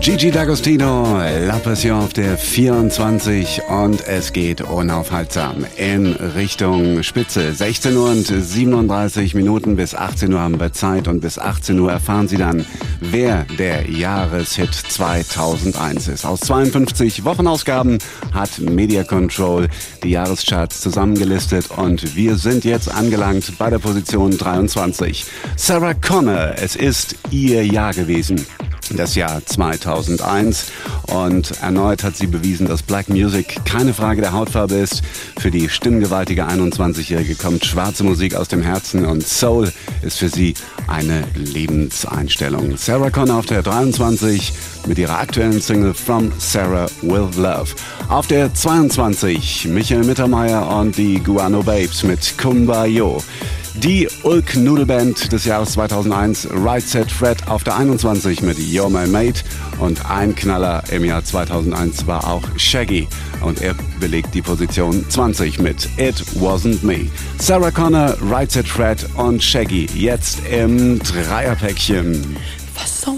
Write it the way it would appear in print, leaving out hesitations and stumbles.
Gigi D'Agostino, La Passion auf der 24 und es geht unaufhaltsam in Richtung Spitze. 16 Uhr und 37 Minuten, bis 18 Uhr haben wir Zeit und bis 18 Uhr erfahren Sie dann, wer der Jahreshit 2001 ist. Aus 52 Wochenausgaben hat Media Control die Jahrescharts zusammengelistet und wir sind jetzt angelangt bei der Position 23. Sarah Connor, es ist ihr Jahr gewesen. Das Jahr 2001 und erneut hat sie bewiesen, dass Black Music keine Frage der Hautfarbe ist. Für die stimmgewaltige 21-Jährige kommt schwarze Musik aus dem Herzen und Soul ist für sie eine Lebenseinstellung. Sarah Connor auf der 23 mit ihrer aktuellen Single From Sarah With Love. Auf der 22 Michael Mittermeier und die Guano Babes mit Kumbayo. Die Ulk-Nudelband des Jahres 2001, Right Said Fred auf der 21 mit You're My Mate und ein Knaller im Jahr 2001 war auch Shaggy und er belegt die Position 20 mit It Wasn't Me. Sarah Connor, Right Said Fred und Shaggy jetzt im Dreierpäckchen. Was soll